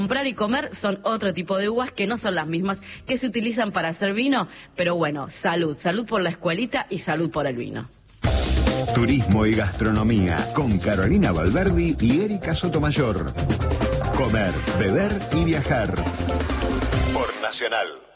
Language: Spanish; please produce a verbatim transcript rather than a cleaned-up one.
Comprar y comer son otro tipo de uvas que no son las mismas que se utilizan para hacer vino, pero bueno, salud, salud por la escuelita y salud por el vino. Turismo y gastronomía con Carolina Valverdi y Erika Sotomayor. Comer, beber y viajar. Por Nacional.